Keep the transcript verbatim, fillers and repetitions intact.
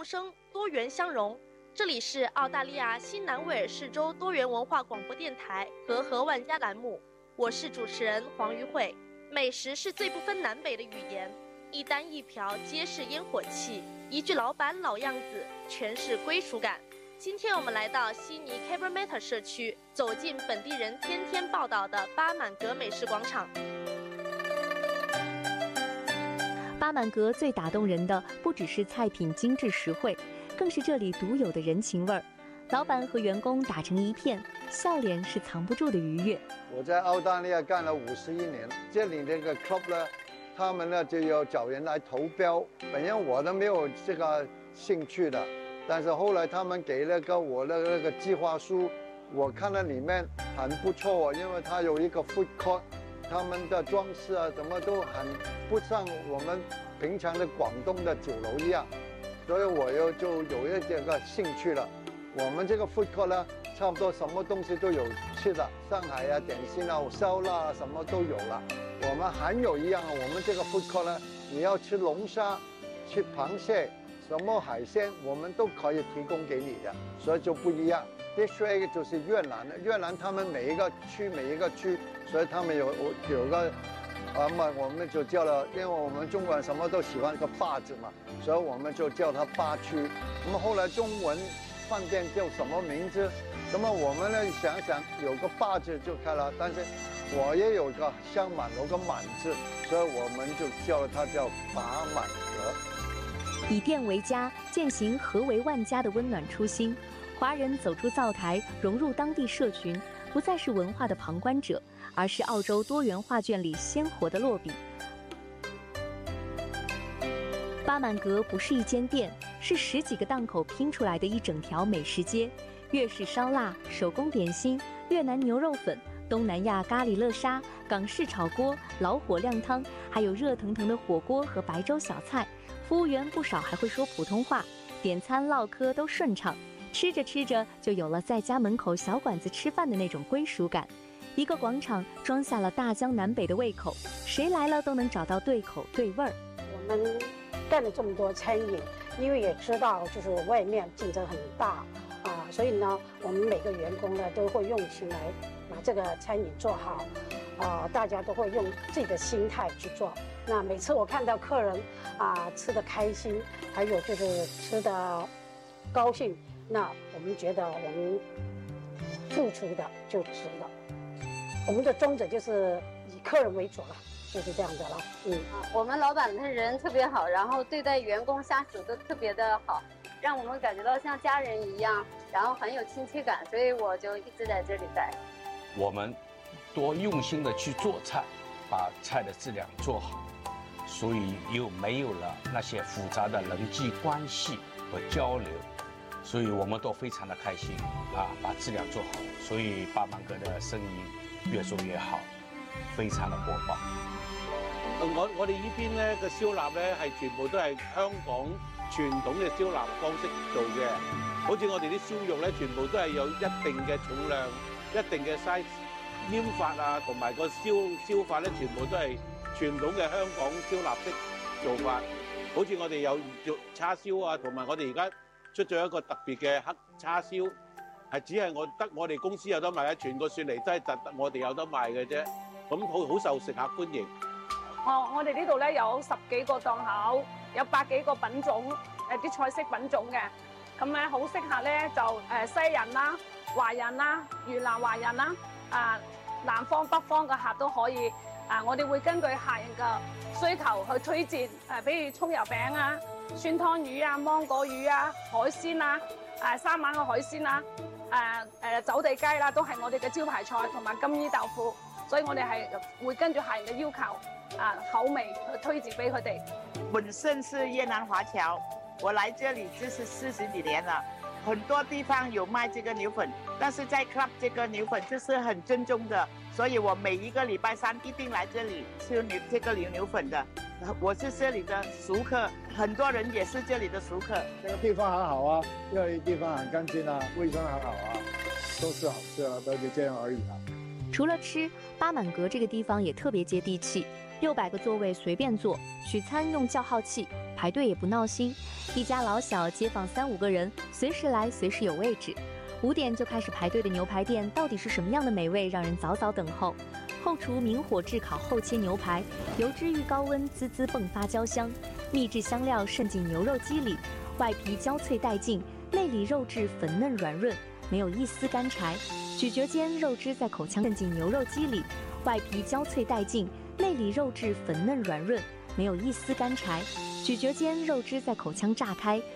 共生，多元相融。这里是澳大利亚新南威尔士州多元文化广播电台和和万家栏目，我是主持人黄瑜慧。美食是最不分南北的语言，一单一瓢皆是烟火气，一句老板老样子全是归属感。今天我们来到悉尼 Cabramatta 社区，走进本地人天天报道的巴满格美食广场。 巴满格最打动人的不只是菜品精致实惠，更是这里独有的人情味儿。老板和员工打成一片，笑脸是藏不住的愉悦。 我在澳大利亚干了五十一年，这里这个 club 呢，他们呢就要找人来投标，本来我都没有这个兴趣的，但是后来他们给了个我的那个计划书，我看到里面很不错，因为它有一个 food court。他们的装饰啊，什么都很不像我们平常的广东的酒楼一样，所以我又就有一点个兴趣了。我们这个 food court 呢，差不多什么东西都有吃的，上海啊、点心啊、烧腊啊，什么都有了。我们还有一样啊，我们这个 food court 呢，你要吃龙虾、吃螃蟹、什么海鲜，我们都可以提供给你的，所以就不一样。Dish egg 就是越南的，越南他们每一个区每一个区，所以他们有有个，啊嘛我们就叫了，因为我们中国人什么都喜欢个坝字嘛，所以我们就叫它坝区。那么后来中文饭店叫什么名字？那么我们呢想想有个坝字就开了，但是我也有个香满有个满字，所以我们就叫它叫巴满格。 以店为家，践行和为万家的温暖初心。华人走出灶台，融入当地社群，不再是文化的旁观者，而是澳洲多元画卷里鲜活的落笔。巴满格不是一间店，是十几个档口拼出来的一整条美食街。粤式烧腊、手工点心、越南牛肉粉、东南亚咖喱乐沙、港式炒锅、老火靓汤，还有热腾腾的火锅和白粥小菜。服务员不少还会说普通话，点餐唠嗑都顺畅。吃着吃着，就有了在家门口小馆子吃饭的那种归属感。一个广场装下了大江南北的胃口，谁来了都能找到对口对味儿。 我们干了这么多餐饮，因为也知道就是外面竞争很大啊，所以呢，我们每个员工呢都会用心来把这个餐饮做好，啊，大家都会用自己的心态去做。那每次我看到客人啊吃得开心，还有就是吃得高兴。那我们觉得我们付出的就值了。我们的宗旨就是以客人为主了，就是这样的了。嗯， 我们老板的人特别好，然后对待员工下属都特别的好，让我们感觉到像家人一样，然后很有亲切感，所以我就一直在这里待。 我们多用心的去做菜，把菜的质量做好，所以又没有了那些复杂的人际关系和交流。所以我们都非常的开心啊，把质量做好，所以巴满格的生意越做越好，非常的火爆。 我我哋呢邊咧嘅燒臘咧係全部都係香港傳統嘅燒臘方式做嘅，好似我哋啲燒肉咧，全部都係有一定嘅重量、一定嘅 size， 醃法啊，同埋個燒燒法咧，全部都係傳統嘅香港燒臘式做法。好似我哋有肉叉燒啊，同埋我哋而家出咗一個特別嘅黑叉燒，係只係我得我哋公司有得賣，全個雪梨真係特得我哋有得賣嘅啫。咁好好受食客歡迎。 哦，我哋呢度咧有十幾個檔口，有百幾個品種，誒啲菜式品種嘅，咁咧好適合咧就誒西人啦、華人啦、越南華人啦，啊南方北方嘅客都可以。啊，我哋會根據客人嘅需求去推薦，誒比如葱油餅啊、酸湯魚啊、芒果魚啊、海鮮啊、誒三晚嘅海鮮啊、誒誒走地雞啦，都係我哋嘅招牌菜，同埋金衣豆腐，所以我哋係會跟住客人嘅要求啊口味去推薦俾佢哋。 本身是越南華僑，我來這裡就是四十幾年了，很多地方有賣這個牛粉，但是在 club 這個牛粉就是很正宗的。所以我每一個禮拜三一定來這裡吃牛這個牛牛粉的，我是這裡的熟客，很多人也是這裡的熟客。 這個地方很好啊，因為地方很乾淨啊，衛生很好啊，都是好吃啊，都就這樣而已啊。 除了吃，巴滿格這個地方也特別接地氣，六百個座位隨便坐，取餐用叫號器。 排队也不闹心，一家老小街坊三五个人，随时来随时有位置。五点就开始排队的牛排店到底是什么样的美味，让人早早等候。后厨明火炙烤后切牛排，油脂遇高温滋滋迸发焦香，秘制香料渗进牛肉肌里，外皮焦脆带劲，内里肉质粉嫩软润，没有一丝干柴。咀嚼间，肉汁在口腔渗进牛肉肌里，外皮焦脆带劲，内里肉质粉嫩软润，没有一丝干柴。咀嚼间，肉汁在口腔炸开，